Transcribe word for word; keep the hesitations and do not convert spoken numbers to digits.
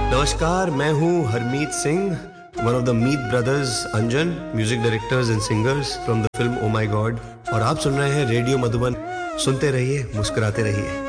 नमस्कार, मैं हूँ Harmeet Singh, one of the Meet brothers Anjan, music directors and singers from the film O my God, और आप सुन रहे हैं रेडियो मधुबन। सुनते रहिए, मुस्कुराते रहिए।